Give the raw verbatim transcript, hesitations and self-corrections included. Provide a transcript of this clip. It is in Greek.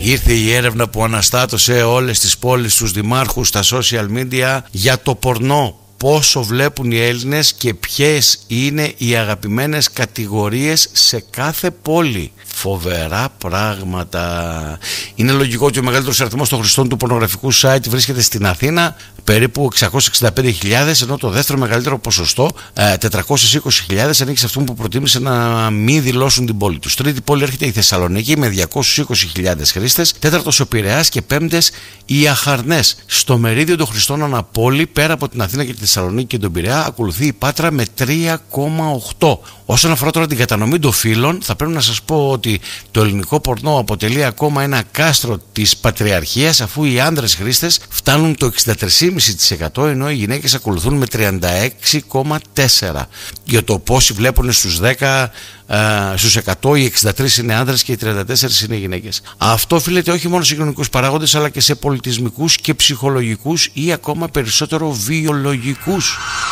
Ήρθε η έρευνα που αναστάτωσε όλες τις πόλεις, τους δημάρχους, στα social media για το πορνό. Πόσο βλέπουν οι Έλληνες και ποιες είναι οι αγαπημένες κατηγορίες σε κάθε πόλη. Φοβερά πράγματα. Είναι λογικό ότι ο μεγαλύτερος αριθμός των χρηστών του πορνογραφικού site βρίσκεται στην Αθήνα, περίπου εξακόσιες εξήντα πέντε χιλιάδες, ενώ το δεύτερο μεγαλύτερο ποσοστό, τετρακόσιες είκοσι χιλιάδες, ανήκει σε αυτούς που προτίμησε να μην δηλώσουν την πόλη τους. Τρίτη πόλη έρχεται η Θεσσαλονίκη με διακόσιες είκοσι χιλιάδες χρήστες, τέταρτος ο Πειραιάς και πέμπτες οι Αχαρνές. Στο μερίδιο των χρηστών αναπόλη, πέρα από την Αθήνα και τη Θεσσαλονίκη και τον Πειραιά, ακολουθεί η Πάτρα με τρία κόμμα οκτώ. Όσον αφορά τώρα την κατανομή των φύλων, θα πρέπει να σας πω ότι το ελληνικό πορνό αποτελεί ακόμα ένα κάστρο της πατριαρχίας, αφού οι άνδρες χρήστες φτάνουν το εξήντα τρία κόμμα πέντε τοις εκατό, ενώ οι γυναίκες ακολουθούν με τριάντα έξι κόμμα τέσσερα τοις εκατό. Για το πόσοι βλέπουν στους δέκα, Uh, στους εκατό, οι εξήντα τρεις είναι άνδρες και οι τριάντα τέσσερα είναι γυναίκες. Αυτό οφείλεται όχι μόνο σε κοινωνικούς παράγοντες, αλλά και σε πολιτισμικούς και ψυχολογικούς ή ακόμα περισσότερο βιολογικούς.